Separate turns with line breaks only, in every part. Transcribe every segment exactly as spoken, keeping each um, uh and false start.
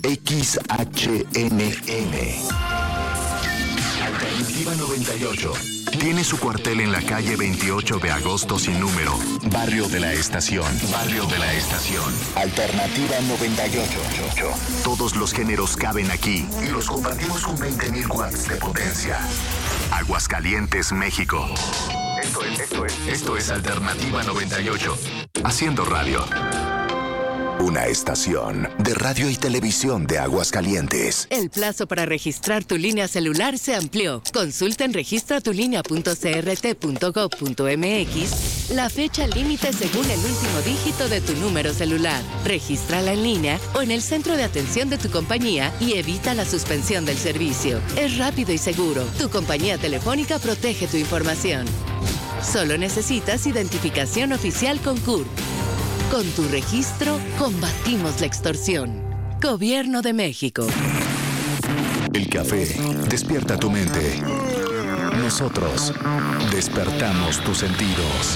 X H N N. Alternativa noventa y ocho. Tiene su cuartel en la calle veintiocho de agosto sin número. Barrio de la Estación. Barrio de la Estación. Alternativa noventa y ocho. Todos los géneros caben aquí y los compartimos con veinte mil watts de potencia. Aguascalientes, México. Esto es, esto es, esto es Alternativa noventa y ocho. Haciendo radio. Una estación de radio y televisión de Aguascalientes.
El plazo para registrar tu línea celular se amplió. Consulta en registra tu línea punto c r t punto gov punto m x la fecha límite según el último dígito de tu número celular. Regístrala en línea o en el centro de atención de tu compañía y evita la suspensión del servicio. Es rápido y seguro. Tu compañía telefónica protege tu información. Solo necesitas identificación oficial con C U R. Con tu registro, combatimos la extorsión. Gobierno de México.
El café despierta tu mente. Nosotros despertamos tus sentidos.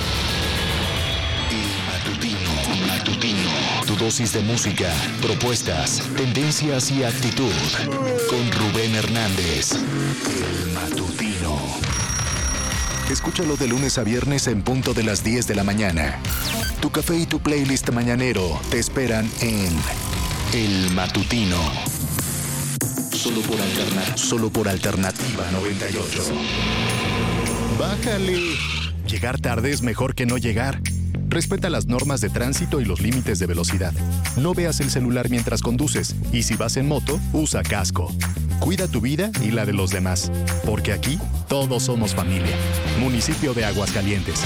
El matutino, matutino. Tu dosis de música, propuestas, tendencias y actitud. Con Rubén Hernández. El matutino. Escúchalo de lunes a viernes en punto de las diez de la mañana. Tu café y tu playlist mañanero te esperan en El Matutino. Solo por Alternativa. Solo por Alternativa noventa y ocho. Bájale. Llegar tarde es mejor que no llegar. Respeta las normas de tránsito y los límites de velocidad. No veas el celular mientras conduces. Y si vas en moto, usa casco. Cuida tu vida y la de los demás. Porque aquí todos somos familia. Municipio de Aguascalientes.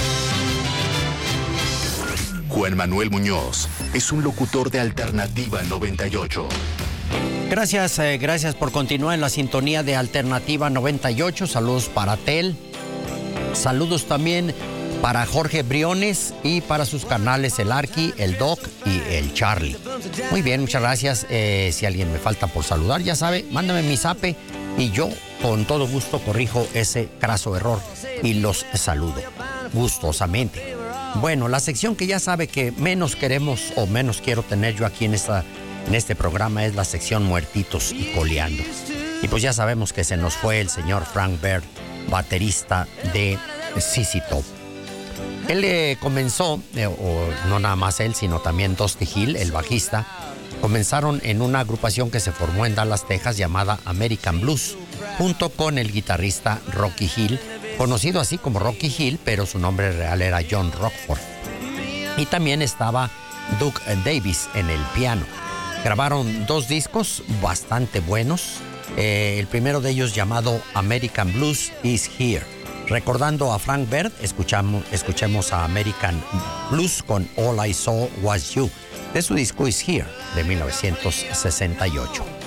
Juan Manuel Muñoz es un locutor de Alternativa noventa y ocho.
Gracias, eh, gracias por continuar en la sintonía de Alternativa noventa y ocho. Saludos para Tel. Saludos también para Jorge Briones y para sus canales el Arqui, el Doc y el Charlie. Muy bien, muchas gracias. Eh, si alguien me falta por saludar, ya sabe, mándame mi zape y yo con todo gusto corrijo ese craso error y los saludo gustosamente. Bueno, la sección que ya sabe que menos queremos o menos quiero tener yo aquí en, esta, en este programa es la sección Muertitos y Coleando. Y pues ya sabemos que se nos fue el señor Frank Baird, baterista de Z Z Top. Él eh, comenzó, eh, o no nada más él, sino también Dusty Hill, el bajista, comenzaron en una agrupación que se formó en Dallas, Texas, llamada American Blues, junto con el guitarrista Rocky Hill, conocido así como Rocky Hill, pero su nombre real era John Rockford. Y también estaba Duke Davis en el piano. Grabaron dos discos bastante buenos. Eh, el primero de ellos llamado American Blues is Here. Recordando a Frank Baird, escuchamos, escuchemos a American Blues con All I Saw Was You, de su disco Is Here, de mil novecientos sesenta y ocho.